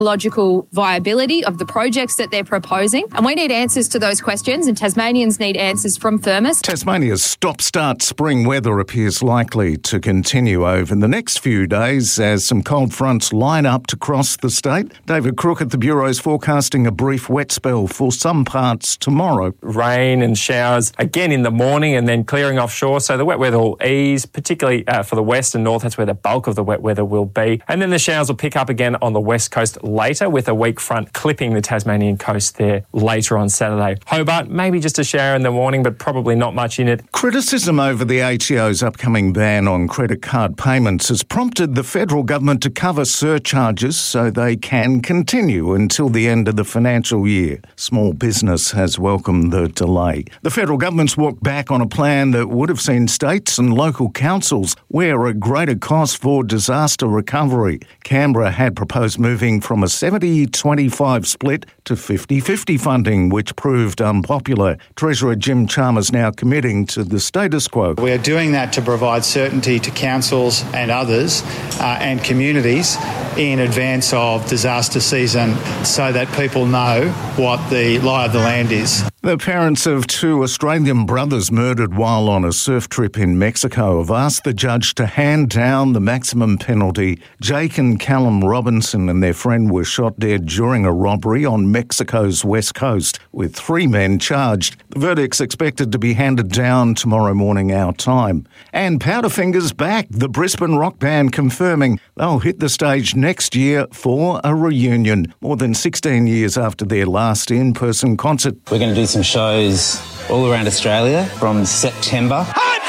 logical viability of the projects that they're proposing. And we need answers to those questions, and Tasmanians need answers from Firmus. Tasmania's stop-start spring weather appears likely to continue over the next few days as some cold fronts line up to cross the state. David Crook at the Bureau is forecasting a brief wet spell for some parts tomorrow. Rain and showers again in the morning and then clearing offshore, so the wet weather will ease, particularly for the west and north. That's where the bulk of the wet weather will be. And then the showers will pick up again on the west coast later, with a weak front clipping the Tasmanian coast there later on Saturday. Hobart, maybe just a shower in the morning, but probably not much in it. Criticism over the ATO's upcoming ban on credit card payments has prompted the federal government to cover surcharges so they can continue until the end of the financial year. Small business has welcomed the delay. The federal government's walked back on a plan that would have seen states and local councils wear a greater cost for disaster recovery. Canberra had proposed moving from a 70-25 split to 50-50 funding, which proved unpopular. Treasurer Jim Chalmers now committing to the status quo. We are doing that to provide certainty to councils and others and communities in advance of disaster season so that people know what the lie of the land is. The parents of two Australian brothers murdered while on a surf trip in Mexico have asked the judge to hand down the maximum penalty. Jake and Callum Robinson and their friend were shot dead during a robbery on Mexico's west coast, with 3 men charged. The verdict's expected to be handed down tomorrow morning our time. And Powderfinger's back, the Brisbane rock band confirming they'll hit the stage next year for a reunion, more than 16 years after their last in-person concert. We're going to do some shows all around Australia from September.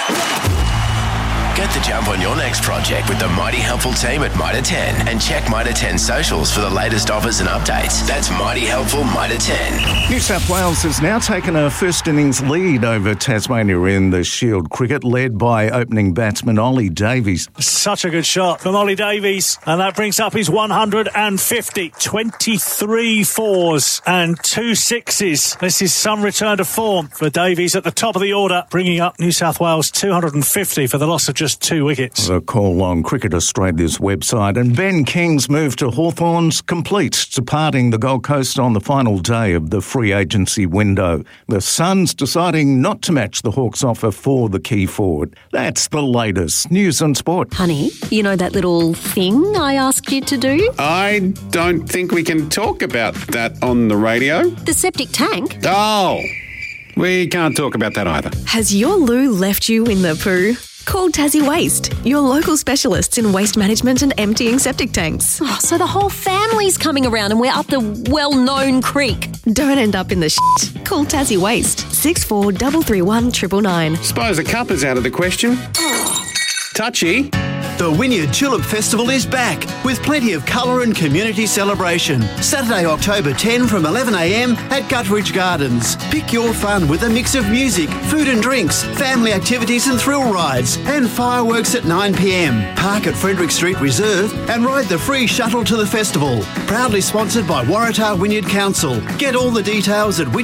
Get the jump on your next project with the Mighty Helpful team at Mitre 10 and check Mitre 10 socials for the latest offers and updates. That's Mighty Helpful Mitre 10. New South Wales has now taken a first innings lead over Tasmania in the Shield cricket, led by opening batsman Ollie Davies. Such a good shot from Ollie Davies, and that brings up his 150. 23 fours and 2 sixes. This is some return to form for Davies at the top of the order, bringing up New South Wales 250 for the loss of just 2 wickets. The call on Cricket Australia's website, and Ben King's move to Hawthorns complete, departing the Gold Coast on the final day of the free agency window. The Suns deciding not to match the Hawks' offer for the key forward. That's the latest news and sport. Honey, you know that little thing I asked you to do? I don't think we can talk about that on the radio. The septic tank? Oh, we can't talk about that either. Has your loo left you in the poo? Call Tassie Waste, your local specialists in waste management and emptying septic tanks. Oh, so the whole family's coming around and we're up the well-known creek. Don't end up in the shit. Call Tassie Waste, 6433 999. Suppose a cup is out of the question. Touchy. The Wynyard Tulip Festival is back with plenty of colour and community celebration. Saturday, October 10 from 11am at Guttridge Gardens. Pick your fun with a mix of music, food and drinks, family activities and thrill rides, and fireworks at 9pm. Park at Frederick Street Reserve and ride the free shuttle to the festival. Proudly sponsored by Waratah Wynyard Council. Get all the details at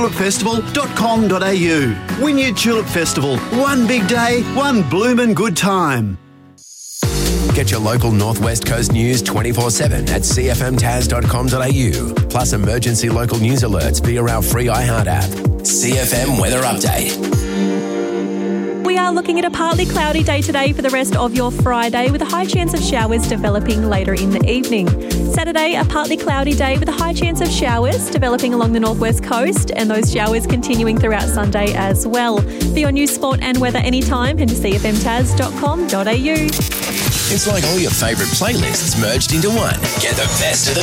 wynyardtulipfestival.com.au. Wynyard Tulip Festival. One big day, one bloomin' good time. Get your local Northwest Coast news 24/7 at cfmtas.com.au. Plus emergency local news alerts via our free iHeart app. CFM Weather Update. We are looking at a partly cloudy day today for the rest of your Friday, with a high chance of showers developing later in the evening. Saturday, a partly cloudy day with a high chance of showers developing along the northwest coast, and those showers continuing throughout Sunday as well. For your news, sport and weather anytime, head to cfmtas.com.au. It's like all your favourite playlists merged into one. Get the best of the